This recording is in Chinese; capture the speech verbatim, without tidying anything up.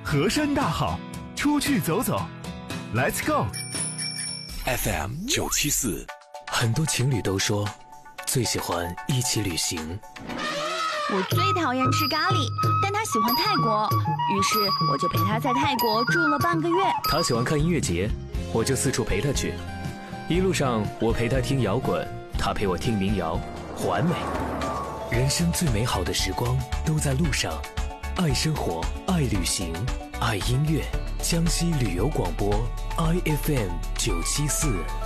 河山大好，出去走走 ，Let's go。 F M 九七四， 很多情侣都说最喜欢一起旅行。 我最讨厌吃咖喱，但他喜欢泰国，于是我就陪他在泰国住了半个月。 他喜欢看音乐节，我就四处陪他去。一路上我陪他听摇滚，他陪我听民谣，完美。人生最美好的时光都在路上，爱生活，爱旅行，爱音乐。江西旅游广播 I F M 九七四。